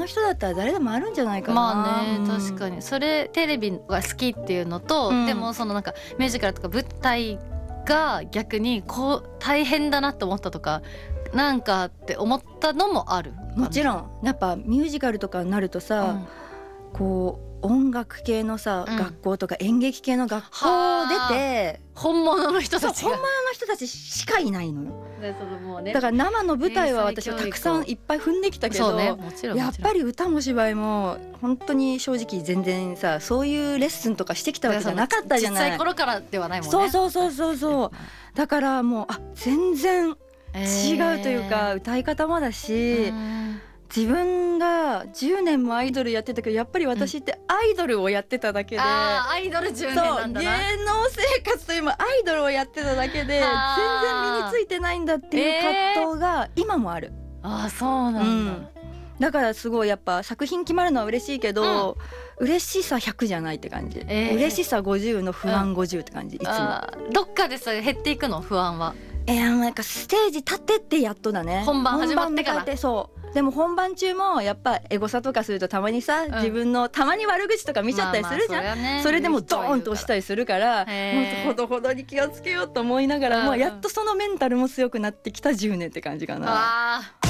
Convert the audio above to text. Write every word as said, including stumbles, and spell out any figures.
の人だったら誰でもあるんじゃないかな。 まあね、 うん、 確かにそれテレビが好きっていうのと、うん、でもそのなんかミュージカルとか舞台が逆にこう大変だなと思ったとかなんかって思ったのもある。 もちろんやっぱミュージカルとかになるとさ、うん、こう音楽系のさ、うん、学校とか演劇系の学校を出て本物の人たちが本物の人たちしかいないのよ。 でそのもう、ね、 だから生の舞台は私はたくさんいっぱい踏んできたけど、ね、もちろんやっぱり歌も芝居も本当に正直全然さそういうレッスンとかしてきたわけじゃなかったじゃない。 小さい頃からではないもんね。 そうそうそうそうそうだからもうあ全然違うというか、えー、歌い方もだし、自分がじゅうねんもアイドルやってたけどやっぱり私ってアイドルをやってただけで、うん、 あアイドルじゅうねんなんだな。 芸能生活というアイドルをやってただけで全然身についてないんだっていう葛藤が今もある、 えー、あそうなんだ、うん、 だからすごいやっぱ作品決まるのは嬉しいけど、うん、嬉しさひゃくじゃないって感じ、えー、嬉しさごじゅうの不安ごじゅうって感じ、うん、いつもどっかでさ減っていくの不安は。 えー、なんかステージ立ってってやっとだね。 本番始まってから。 そうでも本番中もやっぱエゴサとかするとたまにさ、うん、自分のたまに悪口とか見ちゃったりするじゃん、まあまあ そ, ね、それでもドーンと押したりするからもうほどほどに気をつけようと思いながら、うんうん、もうやっとそのメンタルも強くなってきたじゅうねんって感じかな。 あ